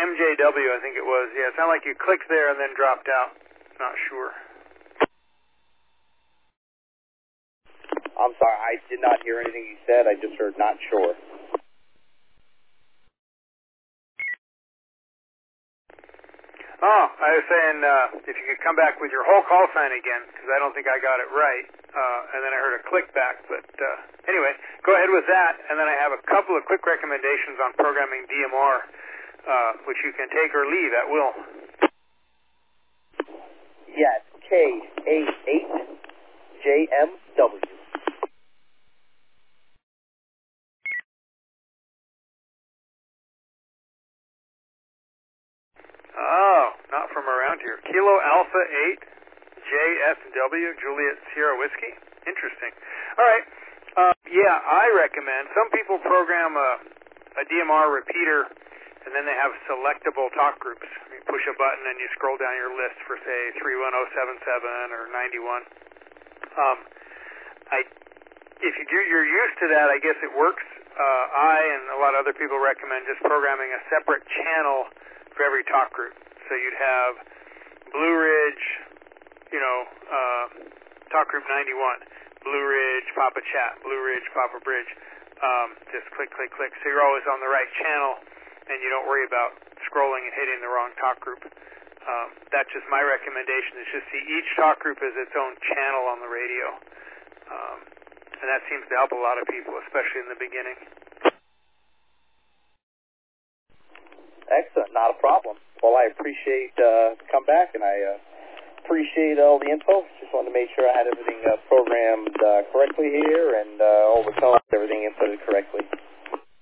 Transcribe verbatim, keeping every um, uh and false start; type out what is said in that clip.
M J W, I think it was. Yeah, it sounded like you clicked there and then dropped out. Not sure. I'm sorry, I did not hear anything you said. I just heard not sure. Oh, I was saying uh, if you could come back with your whole call sign again, because I don't think I got it right. Uh, and then I heard a click back. But uh, anyway, go ahead with that. And then I have a couple of quick recommendations on programming D M R, uh, which you can take or leave at will. Yes, K eighty-eight J M W. Oh, not from around here. Kilo Alpha eight J S W, Juliet Sierra Whiskey. Interesting. All right. Uh, yeah, I recommend. Some people program a, a D M R repeater, and then they have selectable talk groups. You push a button and you scroll down your list for, say, three one zero seven seven or ninety-one. Um, I, if you're used to that, I guess it works. Uh, I and a lot of other people recommend just programming a separate channel for every talk group. So you'd have Blue Ridge, you know, uh, talk group ninety-one, Blue Ridge, Papa Chat, Blue Ridge, Papa Bridge. Um, just click, click, click. So you're always on the right channel, and you don't worry about scrolling and hitting the wrong talk group. Um, that's just my recommendation, is just see each talk group as its own channel on the radio. Um, and that seems to help a lot of people, especially in the beginning. Excellent, not a problem. Well, I appreciate uh, the comeback, and I uh, appreciate all the info. Just wanted to make sure I had everything uh, programmed uh, correctly here, and uh, all the tones, everything inputted correctly.